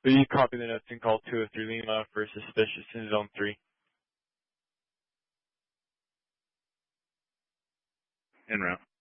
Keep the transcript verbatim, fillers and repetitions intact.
Will you copy the notes and call two oh three Lima for suspicious in zone three? En route.